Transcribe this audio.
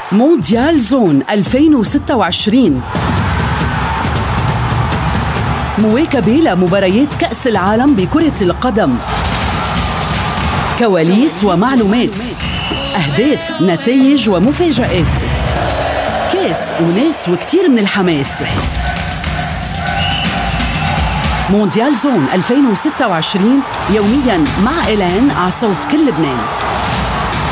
مونديال زون 2026، مواكبة لمباريات كأس العالم بكرة القدم، كواليس ومعلومات، أهداف، نتائج ومفاجآت، كاس وناس وكتير من الحماس. مونديال زون 2026 يومياً مع إيلان على صوت كل لبنان.